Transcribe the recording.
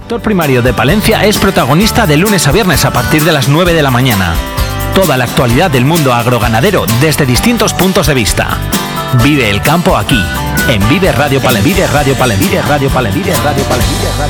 El sector primario de Palencia es protagonista de lunes a viernes a partir de las 9 de la mañana. Toda la actualidad del mundo agroganadero desde distintos puntos de vista. Vive el campo aquí, en Vive Radio Palencia.